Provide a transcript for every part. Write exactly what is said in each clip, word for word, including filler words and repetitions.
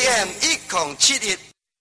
M 一零七一。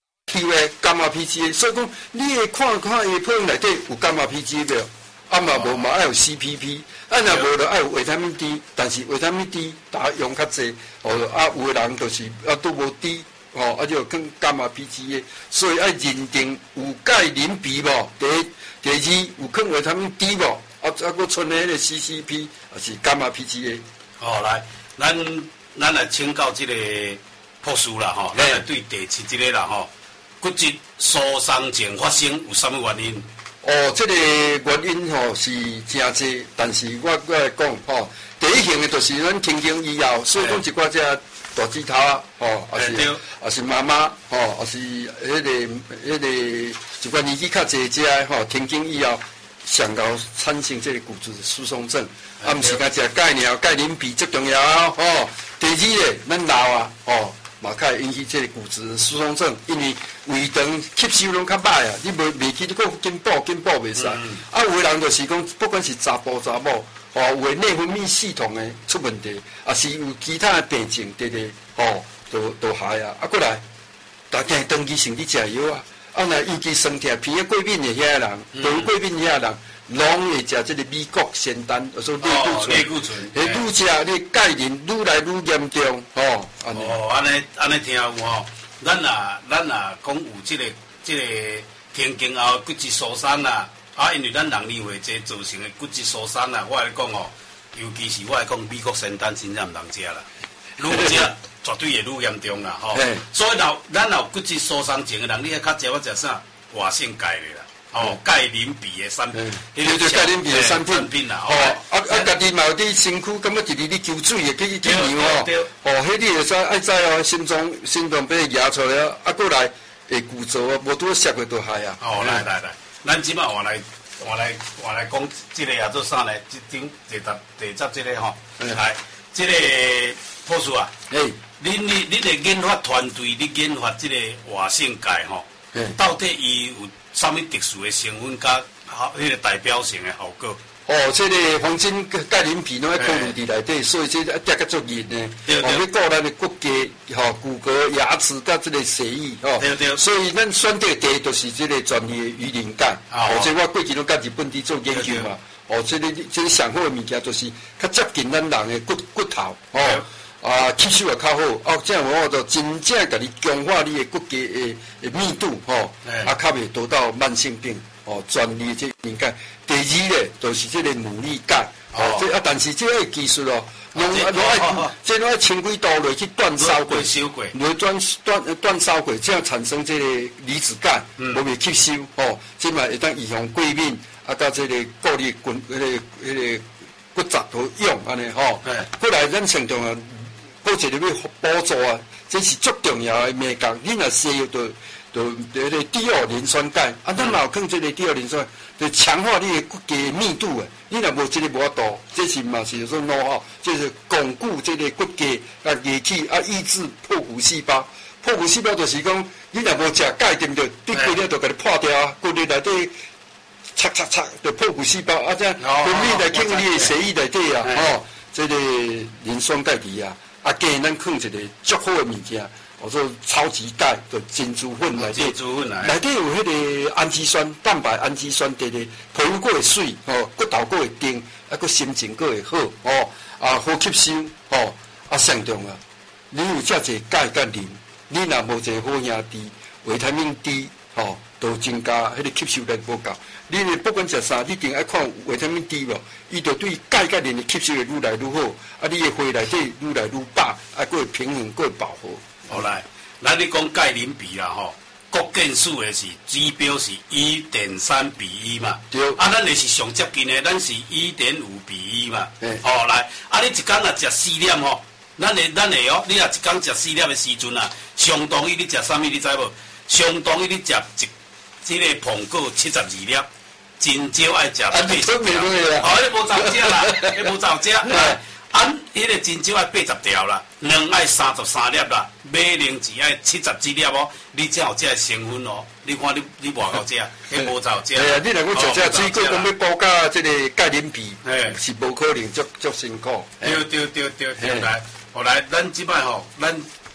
Q 的伽马 P G A， 所以讲你会看看伊配方内底有伽马 P G A 没有？啊嘛无嘛爱有 C P P， 啊若无就爱有维他命 D， 但是维他命 D 大家用较济，哦啊有的人就是啊都无 D， 哦啊就跟伽马 P G A， 所以爱认定有钙磷镉无？第一第二有坑维他命 D 无？啊啊佫剩的迄个 C C P， 也是伽马 P G A。 哦，来，咱咱来请教这个博士啦吼，咱来对第七这个啦吼。骨质疏松症发生有什么原因？ 哦，这个原因吼是真济，但是我我来讲吼，第一型的就是咱轻轻以后，所以讲一寡只大指头啊，吼，也是也是妈妈，吼，也是迄个迄个一寡年纪较济只吼，轻轻以后上高产生这个骨质疏松症，啊，毋是讲食钙尔，钙磷镉最重要啊，吼。第二咧，咱老啊，吼。嘛，较会引起这个骨质疏松症，因为胃肠吸收拢较歹啊，你袂袂去，你搁紧补紧补袂使。嗯、啊，有的人就是讲，不管是查甫查某，吼、哦，有的内分泌系统的出问题，啊是有其他的病症，对对，吼，都都害啊。啊，过来，大家长期性伫食药啊，啊，若预期身体鼻过敏的遐个人，都有过敏遐个人。拢会食这个美国仙丹，就说类固醇， 类固醇， 诶，愈食你钙磷愈来愈严重，吼。 哦，安尼安尼听有吼，咱若咱若讲有即个即个停经后骨质疏松啦，啊，因为咱人年岁济造成的骨质疏松啦，我来讲吼，尤其是我来讲美国仙丹真正毋通食啦，愈食绝对会愈严重啦，吼。所以若咱若有骨质疏松症的人，你还较食我食啥活性钙咧啦。哦，钙磷镉的产品， 迄个钙磷镉的产品啦， 哦，啊啊，家己嘛有伫身躯，感觉直直咧抽水的，去去尿哦，哦，迄你会使爱知哦，心脏心脏被压出来啊，啊过来会骨折啊，无拄摔过都害啊。 哦，来来来，咱即摆换来换来换来讲，即个也做啥呢？即顶第十第十即个吼，来，即个博士啊，哎，恁你恁个研发团队咧研发即个活性钙吼，到底伊有？什么特殊的成分加好迄个代表性的效果？ 哦，这个黄金钙磷镉拢喺套入伫内底，所以这一点个足热呢。哦，要顾咱的骨骼、吼骨骼、牙齿甲这个血液，哦。对对。所以咱选择第就是这个专业的鱼鳞钙。哦。这我过去都甲日本伫做研究嘛。哦，这个这个上好的物件就是较接近咱人的骨骨头，哦。啊，吸收也较好，哦，这样我就真正甲你强化你的骨骼的的密度，吼、哦，啊，较袂得到慢性病，哦，专利这灵钙。第二咧，就是这个牡蛎钙，哦，这啊，但是这个技术哦，拢啊拢爱，这拢爱千几度落去断烧过，落断断断烧过，这样产生这个离子钙，无袂吸收，哦，这嘛会当预防过敏，啊，甲这个固力骨迄个迄个骨质都用安尼吼。过来咱常常啊。好一个要补助啊，这是足重要的美感。你若需要就就这个第二磷酸钙，啊，咱嘛有放这个第二磷酸，就强化你的骨骼密度啊。你若无这个无法度，这是嘛是说喏吼，就是巩固这个骨骼啊仪器啊，抑制破骨细胞。破骨细胞就是讲，你若无食钙对不对？你骨了就给你破掉啊，骨里内底擦擦擦就破骨细胞啊，这样分泌来进你的血液内底啊，哦，这个磷酸钙镉啊。啊，加咱放一个足好的物件，我说超级钙的珍珠粉内底，内底有迄个氨基酸、蛋白氨基酸，对对，皮肤过会水，哦，骨头过会硬，啊，个心情过会好，哦，啊，好吸收，哦，啊，上重啊，你有遮济钙甲磷，你若无一个好兄弟，维他命 D， 哦，都增加迄个吸收力无够。你不管食啥，你一定爱看维他命 D 无，伊就对钙甲磷的吸收会愈来愈好，啊，你的血内底愈来愈饱，啊，佫会平衡，佫会饱和。 好来，咱你讲钙磷比啦吼，国健署的是指标是一点三比一嘛，对。啊，咱的是上接近的，咱是一点五比一嘛。嗯。哦，来，啊，你一工若食四粒吼，咱的咱的哦，你若一工食四粒的时阵啊，相当于你食啥物，你知无？相当于你食一。这个苹果七十二粒，真少爱食八十粒。哦，你无走食啦，你无走食。按迄个真少爱八十条啦，卵爱三十三粒啦，马铃薯爱七十几粒哦。你才有这成分哦。你看你你外口食，你无走食。 哎呀，你若要食这水果，讲要补加这个钙磷镉，是无可能，足足辛苦。 对对对对对来，后来咱即摆吼，咱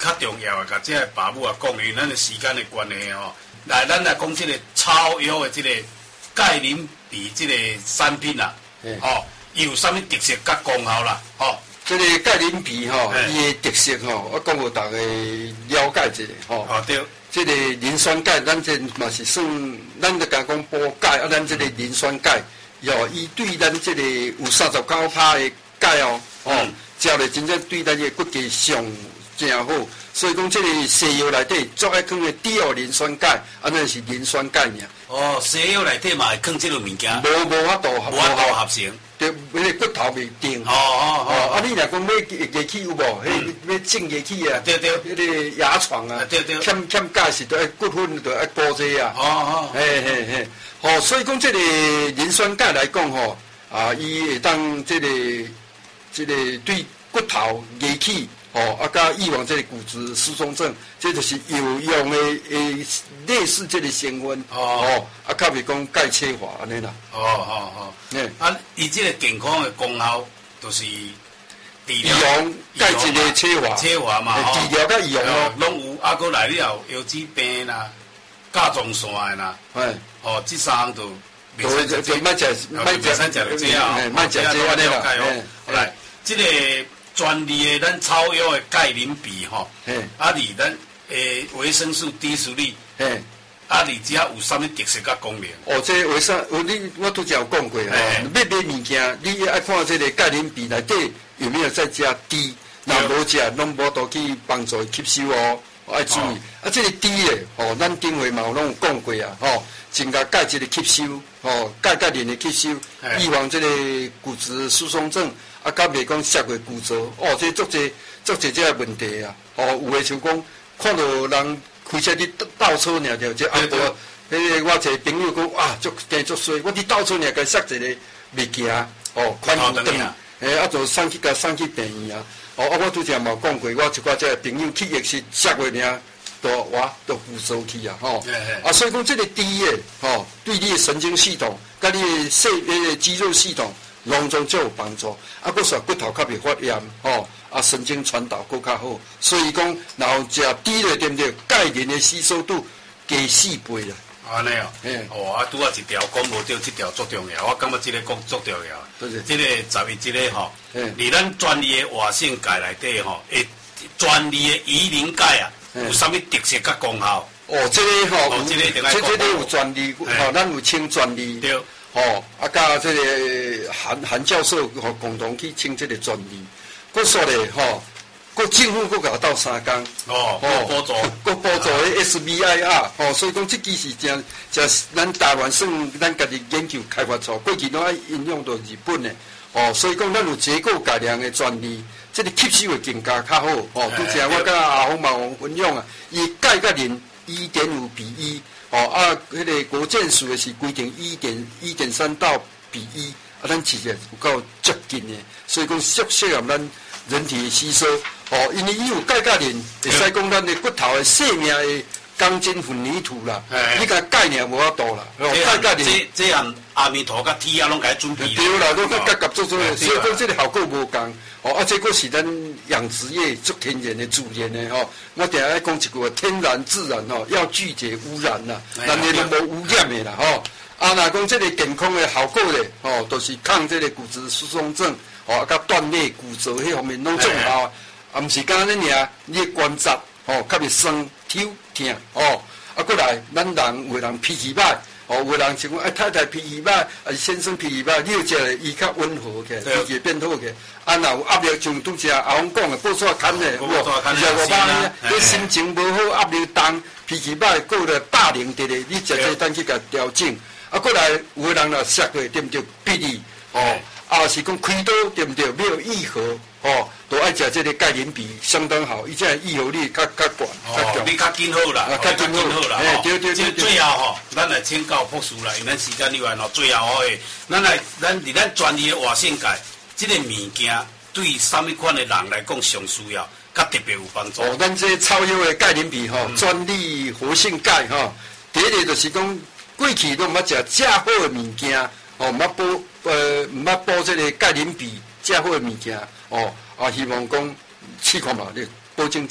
较重要的，甲这个爸母啊讲，因为咱的时间的关系吼，来咱来讲这个超优的这个钙磷镉这个产品啦，吼，伊有啥物特色甲功效啦，吼。 这个钙磷镉吼，伊的特色吼，我讲互大家了解一下吼。 哦对。 这个磷酸钙，咱这嘛是算，咱就讲讲补钙啊，咱这个磷酸钙，哟，伊对咱这个有三十九趴的钙哦，哦，食了真正对咱个骨骼上真好。所以讲，这个西药内底做爱放的低二磷酸钙，啊，那是磷酸钙尔。 哦，西药内底嘛会放这个物件。 无无法度， 无法度合成。 对，迄个骨头袂定。 哦哦哦。啊，你若讲买牙齿有无？迄要整牙齿啊。 对对。 迄个牙床啊。 对对。 欠欠钙是都爱骨粉，都爱补这啊。 哦哦。 嘿嘿嘿。哦，所以讲这个磷酸钙来讲吼，啊，伊会当这个这个对骨头、牙齿。哦，啊，甲预防这个骨质疏松症，这就是有用的诶，类似这个成分。哦哦，啊，较袂讲钙缺乏安尼啦。 哦哦哦。嗯。啊，伊这个健康的功效，就是预防钙质的缺乏。 缺乏嘛， 治疗甲预防哦， 拢有。啊，搁来了腰子病啦、甲状腺的啦。哎。哦，这三项都。 就就莫食，莫食， 莫食就这啊， 莫食这安尼啦。 好来，这个。专利的咱超优的钙磷镉吼，啊，伫咱诶维生素 D 属里，啊，伫只有啥物特色甲功能？ 哦，这维生，我你我拄则有讲过吼，要买物件，你爱看这个钙磷镉内底有没有再加 D， 若无食，拢无度去帮助吸收哦，爱注意。啊，这个 D 诶，哦，咱顶回嘛有拢有讲过啊，吼，增加钙质的吸收，哦，钙钙磷的吸收，预防这个骨质疏松症。啊，甲袂讲削过骨折，哦，这足侪足侪这个问题啊！哦，有诶像讲看到人开车伫倒车尔着，这啊无，迄个我一个朋友讲啊，足惊足衰，我伫倒车尔甲削一个物件，哦，宽骨断，诶，啊，就送去甲送去病院啊！哦，啊，我拄则嘛有讲过，我一寡这个朋友去疫是削过尔，都哇都骨折去啊！吼，啊，所以讲这个低诶，吼，对你诶神经系统、甲你诶细诶肌肉系统。拢总就有帮助，啊，佫说骨头较袂发炎，吼，啊，神经传导佫较好，所以讲，然后食低了对不对？钙磷的吸收度加四倍啦。 安尼哦，嗯，哦，啊，拄啊一条讲无对，这条足重要，我感觉这个讲足重要。对对。这个十一这个吼，伫咱专利的活性钙内底吼，诶，专利的鱼磷钙啊，有啥物特色甲功效？ 哦，这个吼，这个这这个有专利，吼，咱有签专利。对。哦，啊，甲这个韩韩教授吼共同去签这个专利，佫说咧吼，佫政府佫甲斗三工， 哦，哦，补助， 佫补助迄 S B I R， 哦，所以讲这支是真真咱台湾算咱家己研究开发出，过去拢爱应用到日本诶，哦，所以讲咱有结构改良诶专利，这个吸收会更加较好，哦，拄则我甲阿峰嘛有分享啊，伊钙甲磷一点五比一。哦啊，迄个国健署的是规定一点一点三到比一，啊，咱其实有够接近的，所以讲适适合咱人体的吸收。哦，因为伊有钙钙磷，会使讲咱的骨头的细命的钢筋混凝土啦，你甲钙尔无法度啦，钙钙磷。 这这样阿弥陀甲铁啊，拢甲准备。 对啦，拢甲甲做做，所以讲这个效果无共。哦，啊，这个是咱养殖业足天然的自然的吼。我定爱讲一句天然自然吼，要拒绝污染啦，咱个都无污染的啦吼。啊，若讲这个健康的效果咧，吼，都是抗这个骨质疏松症，吼，甲断裂骨折迄方面拢重要。啊，毋是干那尔，你关节吼较袂酸、抽痛哦。啊，过来，咱人有人脾气歹。哦，有人像讲，哎，太太脾气歹，啊，先生脾气歹，你要食咧，伊较温和起，脾气变好起。啊，若有压力，像拄则阿翁讲的，报纸看咧，有无？二十五八呢，你心情无好，压力重，脾气歹，过了大龄伫咧，你食这等去甲调整。啊，过来有人若食过，对毋对？比例哦，啊是讲开刀，对毋对？没有愈合，哦，都爱食这个钙磷镉相当好，伊这愈合率较较悬。 哦，你较紧好啦，较紧好啦。哎，对对对。最后吼，咱来请教博士啦，因咱时间有限咯，最后诶，咱来咱伫咱专业活性钙，这个物件对啥物款的人来讲上需要，较特别有帮助。 哦，咱这超优的钙磷镉吼，专利活性钙吼，第一个就是讲过去都毋捌食正好的物件，哦，毋捌补呃毋捌补这个钙磷镉正好的物件，哦。啊，希望讲试看嘛，你保证赞的，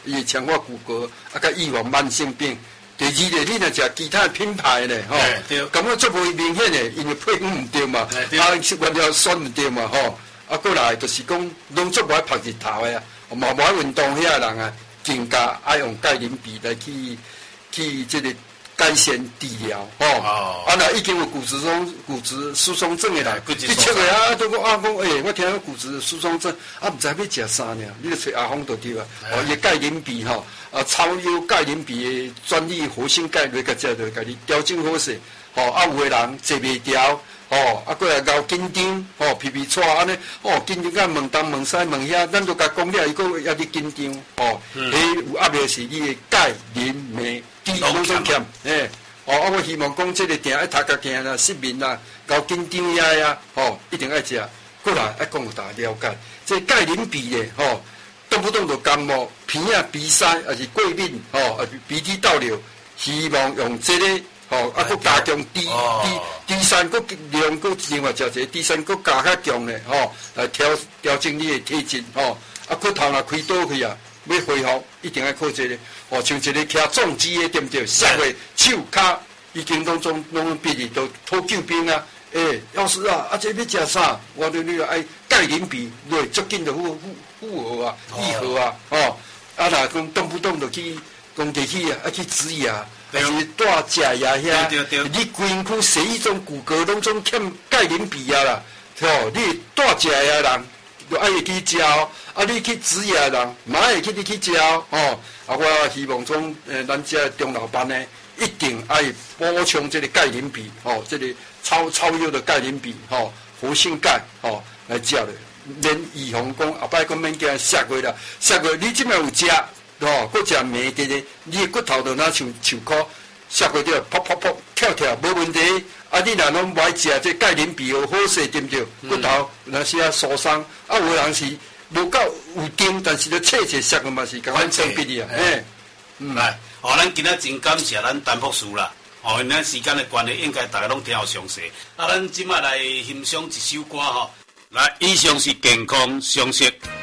伊会强化骨骼，啊，甲预防慢性病。第二咧，你若食其他品牌咧，吼，感觉足无明显诶，因为配方毋对嘛，啊，原料选毋对嘛，吼，啊，过来就是讲，拢足无爱晒日头诶啊，嘛无爱运动遐人啊，更加爱用钙磷镉来去去即个改善治疗，吼，哦、啊，若已经有骨质疏骨质疏松症诶人，你切个啊，都讲啊讲，诶、欸，我听到骨质疏松症，啊，毋知要食啥呢？你著找阿峰就对啊，哦，伊钙磷镉吼。啊，超优钙磷镉的专利活性钙类个只，就甲你调整好势。吼、哦，啊有个人坐袂调，吼、哦，啊过来咬紧张，吼皮皮喘安尼，哦紧张甲问东问西问遐，咱都甲讲了，伊个也伫紧张，吼、哦，迄、嗯、有压力是你的钙磷镁镉拢总欠，诶，哦，啊我希望讲即个定爱头壳疼啦、失眠啦、搞紧张遐呀，吼、哦，一定爱食。过来爱讲互大家了解，即钙磷镉咧，吼、哦。动不动就感冒、鼻啊、鼻塞，还是过敏，吼、哦，啊鼻涕倒流，希望用这个，吼、哦，啊，佮加强第第第三个量，佮另外食一个，第三个加较强的，吼、哦，来调调整你的体质，吼、哦，啊，骨头若开倒去啊，要恢复一定要靠这个，哦，像一个骑重机的，对不对？摔个手骹已经拢总拢变哩，都拖救兵啊！诶、欸，要是啊，啊，这要食啥？我对你爱钙磷镉，对，足紧就复复复合啊，愈合啊，哦，啊，若讲动不动就去讲地去啊，啊去植牙，还是大假牙遐，你规躯身迄种骨骼拢总欠钙磷镉啊啦，吼，你大假牙人就爱会去食哦，啊，你去植牙人嘛会去你去食哦，哦，啊，我希望讲诶，咱遮中老班呢，一定爱补充这个钙磷镉，哦，这个。超超优的钙磷镉，吼、哦，活性钙，吼、哦，来食咧，免预防讲后摆讲免惊摔过啦，摔过你即摆有食，吼，搁食糜的咧，你的骨头就若像树壳，摔过掉，噗噗噗跳跳，无问题。啊，你若拢无爱食这钙磷镉有好势，对不对？骨头若是啊受伤，啊有人是无够有劲，但是咧切切摔个嘛是共款生病的啊，嘿， 嗯，来，哦，咱今仔真感谢咱陈博士啦。哦，因咱时间的关系，应该大家拢听有详细。啊，咱即摆来欣赏一首歌吼，来，以上是健康常识。